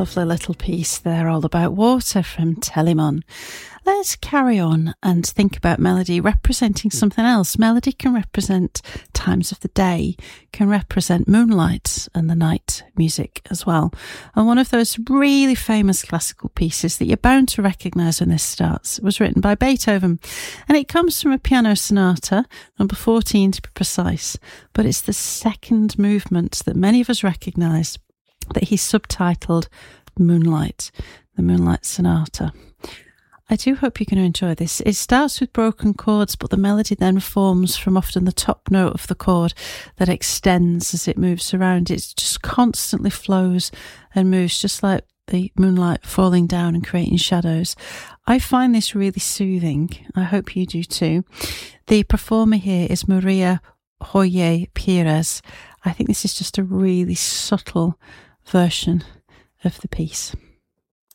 Lovely little piece there all about water from Telemon. Let's carry on and think about melody representing something else. Melody can represent times of the day, can represent moonlight and the night music as well. And one of those really famous classical pieces that you're bound to recognise when this starts was written by Beethoven. And it comes from a piano sonata, number 14 to be precise. But it's the second movement that many of us recognise, that he subtitled Moonlight, the Moonlight Sonata. I do hope you're going to enjoy this. It starts with broken chords, but the melody then forms from often the top note of the chord that extends as it moves around. It just constantly flows and moves, just like the moonlight falling down and creating shadows. I find this really soothing. I hope you do too. The performer here is Maria Hoye Pires. I think this is just a really subtle version of the piece.